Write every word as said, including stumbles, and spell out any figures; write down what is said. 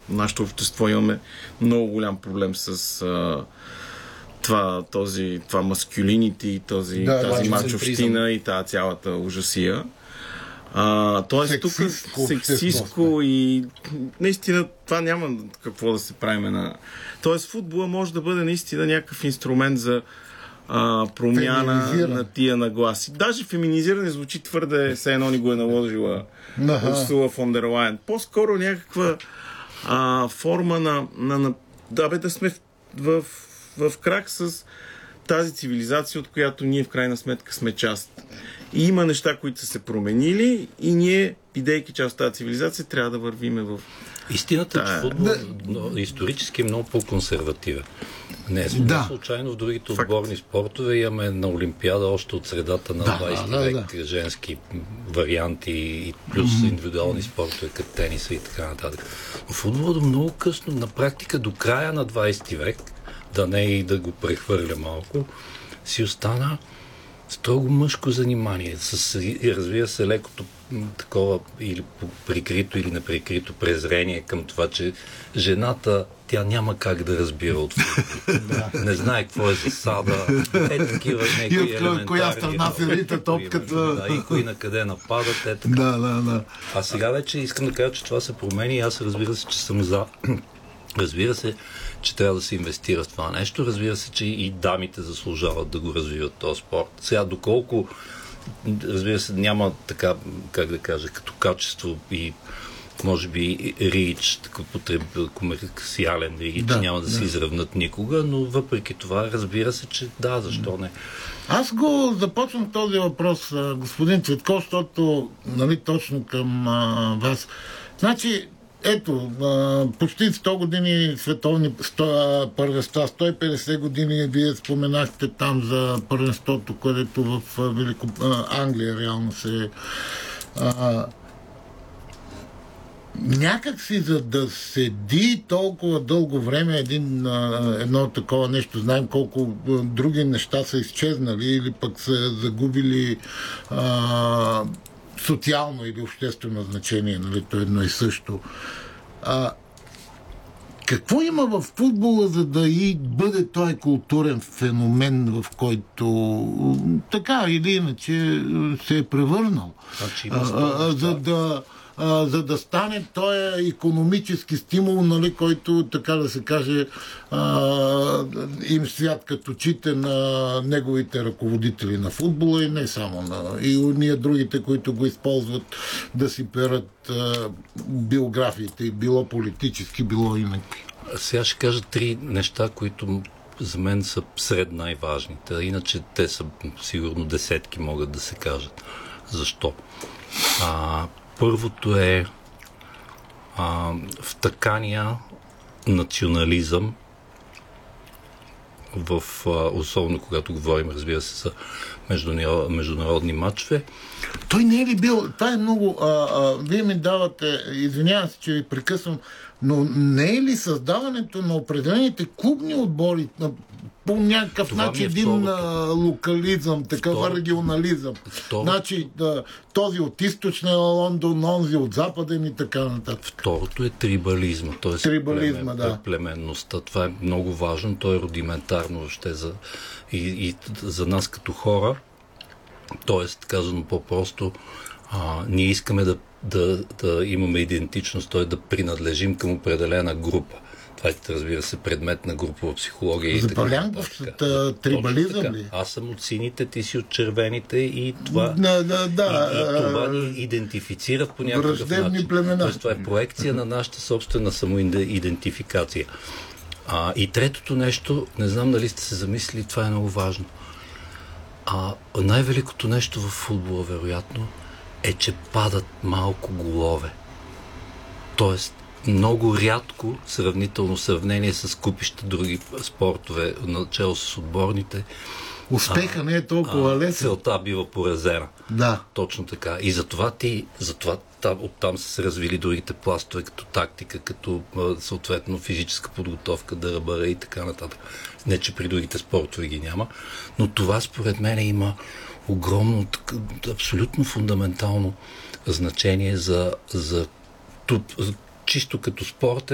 нашето общество имаме много голям проблем с а, това, този, това маскюлинити, този, да, тази мачовщина и тази цялата ужасия. А, тоест тук сексистко и наистина това няма какво да се правиме на... Тоест футбола може да бъде наистина някакъв инструмент за а, промяна на тия нагласи. Даже феминизиране звучи твърде, все едно ни го е наложила Урсула фон дер Лайен. По-скоро някаква а, форма на, на, на да, бе, да сме в, в, в крак с тази цивилизация, от която ние в крайна сметка сме част. И има неща, които са се променили и ние, бидейки част от тази цивилизация, трябва да вървиме в... Истината е, че футбол да. исторически е много по-консервативен. Не, да. не случайно в другите Факт. отборни спортове имаме на Олимпиада още от средата на да, двайсети да, век да. женски варианти и плюс mm-hmm. индивидуални спортове, като тениса и така нататък. Но футбол е много късно, на практика до края на двайсети век, да не и да го прехвърля малко, си остана строго мъжко занимание, с, развива се лекото такова или прикрито или неприкрито презрение към това, че жената, тя няма как да разбира от футбол. Не знае какво е засада. Е такива някакви елементарни... коя страна се рита топката. Да, и кои на къде нападат. Е така. Да, да, да. А сега вече искам да кажа, че това се промени и аз разбира се, че съм за... Разбира се, че трябва да се инвестира в това нещо. Разбира се, че и дамите заслужават да го развиват този спорт. Сега, доколко, разбира се, няма така, как да кажа, като качество и може би рич, такъв комерциален рич, да, няма да, да се изравнат никога, но въпреки това, разбира се, че да, защо не. Аз го започвам този въпрос, господин Цветков, защото, нали, точно към а, вас. Значи, ето, почти сто години световни първенства, сто и петдесет години, вие споменахте там за първенството, където в Велико... Англия реално се... А, някак си, за да седи толкова дълго време един, едно такова нещо, знаем колко други неща са изчезнали или пък са загубили а, социално или обществено значение, нали, то едно и също. А, какво има в футбола, за да и бъде той културен феномен, в който така или иначе се е превърнал? Значи, а, а, за да А, за да стане този икономически стимул, нали, който, така да се каже, а, им свят като очите на неговите ръководители на футбола и не само на... и ние другите, които го използват да си перат а, биографиите, било политически, било иначе. Сега ще кажа три неща, които за мен са сред най-важните. Иначе те са сигурно десетки, могат да се кажат. Защо? А, Първото е а, втъкания национализъм в, а, особено когато говорим, разбира се, за международни матчове. Той не е ли бил... Това е много... А, а, вие ми давате... Извинявам се, че ви прекъсвам, но не е ли създаването на определените клубни отбори на, по някакъв това начин е един а, локализъм, такъв Втор... регионализъм? Втор... Значи да, този от източния Лондон, онзи от западен и така нататък. Второто е трибализма, т.е. Трибализма, племен, да. племенността. Това е много важно, то е рудиментарно въобще за, и, и за нас като хора. Тоест, казано по-просто, а, ние искаме да, да, да имаме идентичност, т.е. да принадлежим към определена група. Това е, разбира се, предмет на групова психология. Запалянковската трибализъм ли? Аз съм от сините, ти си от червените и това, да, да, да, и, и това ни идентифицира по някакъв начин. Племена. Тоест, това е проекция на нашата собствена самоидентификация. А, и третото нещо, не знам дали сте се замислили, това е много важно. А най-великото нещо в футбола, вероятно, е, че падат малко голове. Тоест, много рядко, сравнително сравнение с купища други спортове, начало с отборните, успеха а, не е толкова лесен. Целта бива поразена. Да. Точно така. И затова ти, затова там, оттам са се развили другите пластове, като тактика, като съответно физическа подготовка, дърбара и така нататък. Не, че при другите спортове ги няма, но това според мен има огромно, абсолютно фундаментално значение за, за чисто като спорт